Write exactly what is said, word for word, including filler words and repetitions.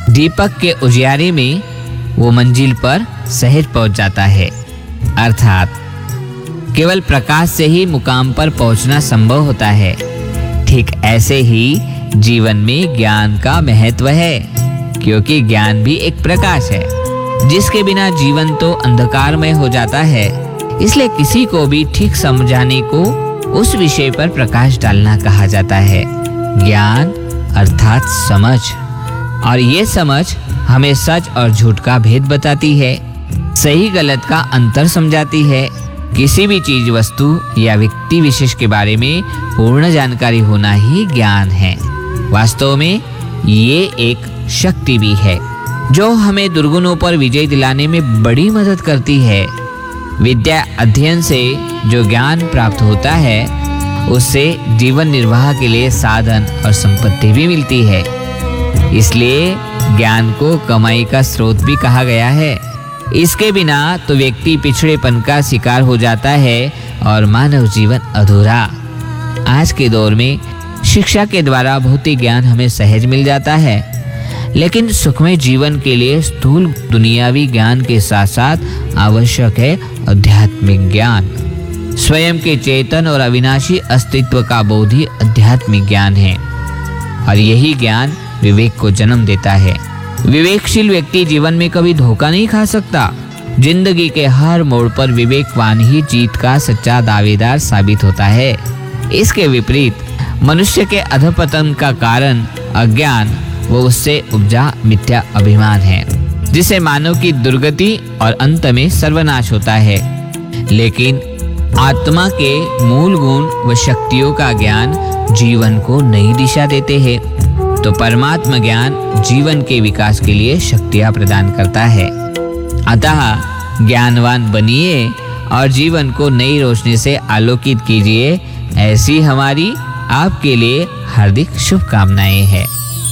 दीपक के उजियारे में वो मंजिल पर सहज पहुंच जाता है। अर्थात केवल प्रकाश से ही मुकाम पर पहुंचना संभव होता है। ठीक ऐसे ही जीवन में ज्ञान का महत्व है, क्योंकि ज्ञान भी एक प्रकाश है जिसके बिना जीवन तो अंधकारमय हो जाता है। इसलिए किसी को भी ठीक समझाने को उस विषय पर प्रकाश डालना कहा जाता है। ज्ञान अर्थात समझ, और ये समझ हमें सच और झूठ का भेद बताती है, सही गलत का अंतर समझाती है। किसी भी चीज, वस्तु या व्यक्ति विशेष के बारे में पूर्ण जानकारी होना ही ज्ञान है। वास्तव में ये एक शक्ति भी है जो हमें दुर्गुणों पर विजय दिलाने में बड़ी मदद करती है। विद्या अध्ययन से जो ज्ञान प्राप्त होता है उससे जीवन निर्वाह के लिए साधन और संपत्ति भी मिलती है। इसलिए ज्ञान को कमाई का स्रोत भी कहा गया है। इसके बिना तो व्यक्ति पिछड़ेपन का शिकार हो जाता है और मानव जीवन अधूरा। आज के दौर में शिक्षा के द्वारा भौतिक ज्ञान हमें सहज मिल जाता है, लेकिन सुखमय जीवन के लिए स्थूल दुनियावी ज्ञान के साथ साथ आवश्यक है आध्यात्मिक ज्ञान। स्वयं के चेतन और अविनाशी अस्तित्व का बोध ही आध्यात्मिक ज्ञान है, और यही ज्ञान विवेक को जन्म देता है। विवेकशील व्यक्ति जीवन में कभी धोखा नहीं खा सकता। जिंदगी के हर मोड़ पर विवेकवान ही जीत का सच्चा दावेदार साबित होता है। इसके विपरीत मनुष्य के अधपतन का कारण अज्ञान वो उससे उपजा मिथ्या अभिमान है, जिसे मानव की दुर्गति और अंत में सर्वनाश होता है। लेकिन आत्मा के मूल गुण व शक्तियों का ज्ञान जीवन को नई दिशा देते हैं। तो परमात्मा ज्ञान जीवन के विकास के लिए शक्तियां प्रदान करता है। अतः ज्ञानवान बनिए और जीवन को नई रोशनी से आलोकित कीजिए। ऐसी हमारी आपके लिए हार्दिक शुभकामनाएं हैं।